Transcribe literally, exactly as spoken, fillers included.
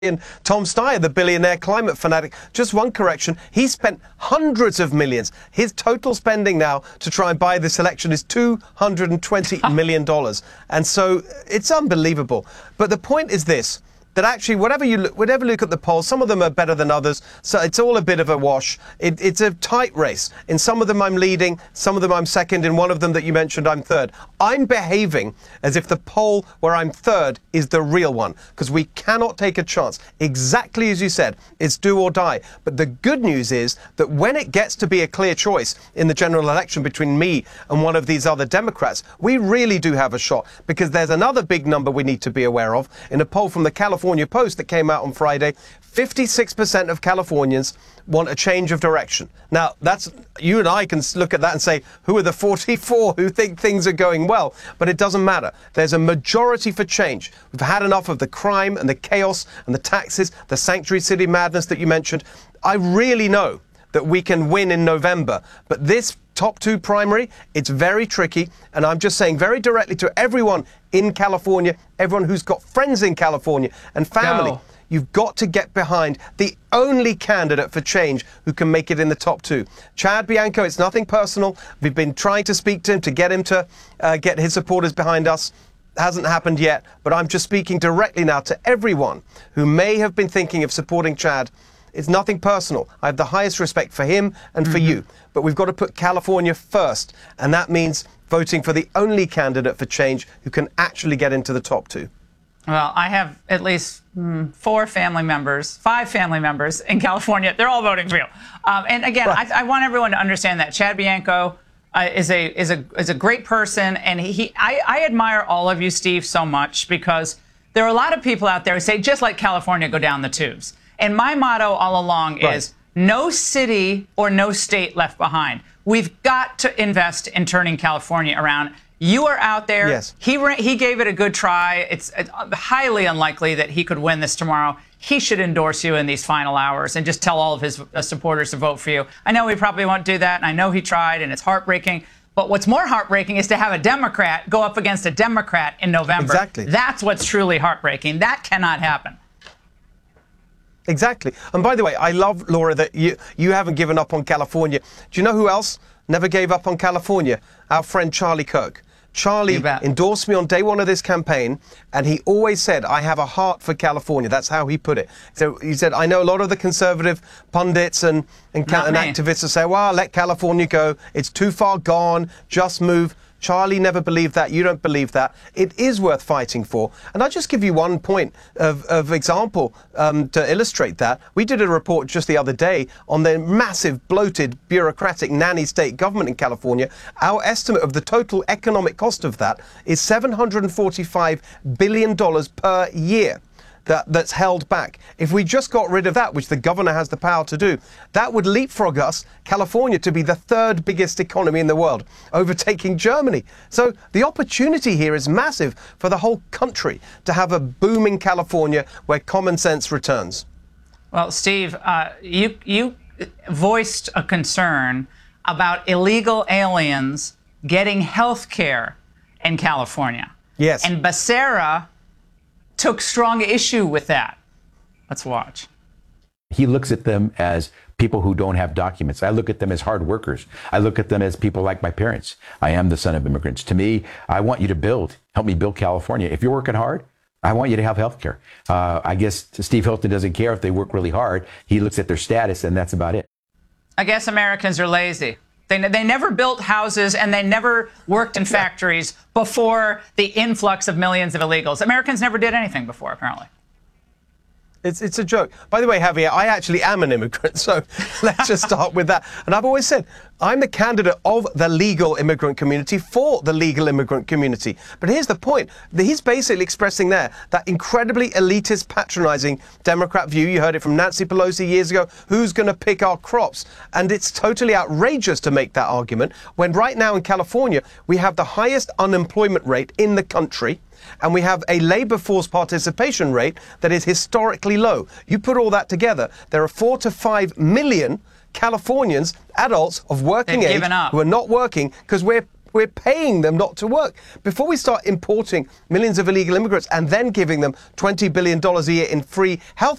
And Tom Steyer, the billionaire climate fanatic, just one correction, he spent hundreds of millions. His total spending now to try and buy this election is two hundred twenty million dollars. And so it's unbelievable. But the point is this, that actually, whatever you look, whatever you look at the polls, some of them are better than others. So it's all a bit of a wash. It, it's a tight race. In some of them, I'm leading. Some of them, I'm second. In one of them that you mentioned, I'm third. I'm behaving as if the poll where I'm third is the real one, because we cannot take a chance. Exactly as you said, it's do or die. But the good news is that when it gets to be a clear choice in the general election between me and one of these other Democrats, we really do have a shot, because there's another big number we need to be aware of. In a poll from the California California Post that came out on Friday, fifty-six percent of Californians want a change of direction. Now, that's, you and I can look at that and say, who are the forty-four who think things are going well? But it doesn't matter. There's a majority for change. We've had enough of the crime and the chaos and the taxes, the sanctuary city madness that you mentioned. I really know that we can win in November, but this top two primary, it's very tricky, and I'm just saying very directly to everyone in California, everyone who's got friends in California and family, Go. You've got to get behind the only candidate for change who can make it in the top two. Chad Bianco, it's nothing personal. We've been trying to speak to him to get him to uh, get his supporters behind us. Hasn't happened yet, but I'm just speaking directly now to everyone who may have been thinking of supporting Chad. It's nothing personal. I have the highest respect for him and for mm-hmm. you. But we've got to put California first. And that means voting for the only candidate for change who can actually get into the top two. Well, I have at least mm, four family members, five family members in California. They're all voting for you. Um, and again, right. I, I want everyone to understand that Chad Bianco uh, is a is a is a great person, and he, he I, I admire all of you, Steve, so much, because there are a lot of people out there who say, just like California, go down the tubes. And my motto all along right. is no city or no state left behind. We've got to invest in turning California around. You are out there. Yes. He he gave it a good try. It's, it's highly unlikely that he could win this tomorrow. He should endorse you in these final hours and just tell all of his uh, supporters to vote for you. I know he probably won't do that, and I know he tried, and it's heartbreaking. But what's more heartbreaking is to have a Democrat go up against a Democrat in November. Exactly. That's what's truly heartbreaking. That cannot happen. Exactly. And by the way, I love, Laura, that you, you haven't given up on California. Do you know who else never gave up on California? Our friend Charlie Kirk. Charlie endorsed me on day one of this campaign, and he always said, I have a heart for California. That's how he put it. So he said, I know a lot of the conservative pundits and, and, and activists will say, well, let California go. It's too far gone. Just move. Charlie never believed that. You don't believe that. It is worth fighting for. And I'll just give you one point of, of example um, to illustrate that. We did a report just the other day on the massive, bloated, bureaucratic nanny state government in California. Our estimate of the total economic cost of that is seven hundred forty-five billion dollars per year. That, that's held back. If we just got rid of that, which the governor has the power to do, that would leapfrog us, California, to be the third biggest economy in the world, overtaking Germany. So the opportunity here is massive for the whole country to have a booming California where common sense returns. Well, Steve, uh, you, you voiced a concern about illegal aliens getting health care in California. Yes. And Becerra took strong issue with that. Let's watch. He looks at them as people who don't have documents. I look at them as hard workers. I look at them as people like my parents. I am the son of immigrants. To me, I want you to build, help me build California. If you're working hard, I want you to have health care. Uh, I guess Steve Hilton doesn't care if they work really hard. He looks at their status, and that's about it. I guess Americans are lazy. They, they never built houses, and they never worked in factories before the influx of millions of illegals. Americans never did anything before, apparently. It's, it's a joke. By the way, Javier, I actually am an immigrant, so let's just start with that. And I've always said, I'm the candidate of the legal immigrant community for the legal immigrant community. But here's the point. He's basically expressing there that incredibly elitist, patronizing Democrat view. You heard it from Nancy Pelosi years ago. Who's going to pick our crops? And it's totally outrageous to make that argument when right now in California, we have the highest unemployment rate in the country. And we have a labor force participation rate that is historically low. You put all that together, there are four to five million Californians, adults of working age, who are not working because we're we're paying them not to work. Before we start importing millions of illegal immigrants and then giving them twenty billion dollars a year in free health